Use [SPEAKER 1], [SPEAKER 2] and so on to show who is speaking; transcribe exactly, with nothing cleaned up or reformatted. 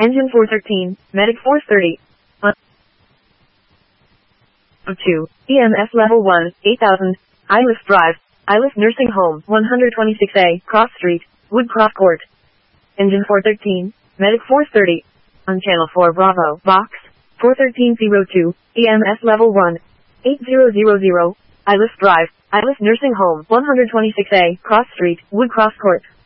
[SPEAKER 1] Engine four thirteen, Medic four thirty. Uh, two, E M S Level one, eight thousand, Ilift Drive, Ilift Nursing Home, one twenty-six A, Cross Street, Woodcroft Court. Engine four thirteen, Medic four thirty. On Channel four Bravo, Box, four thirteen oh two, E M S Level one, eight thousand, Ilift Drive, Ilift Nursing Home, one twenty-six A, Cross Street, Woodcroft Court.